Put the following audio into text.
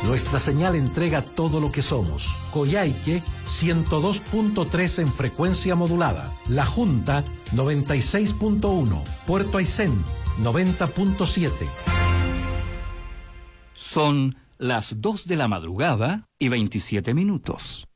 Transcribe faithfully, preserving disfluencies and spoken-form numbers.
Nuestra señal entrega todo lo que somos. Coyhaique ciento dos punto tres en frecuencia modulada. La Junta noventa y seis punto uno. Puerto Aysén noventa punto siete. Son las dos de la madrugada y veintisiete minutos.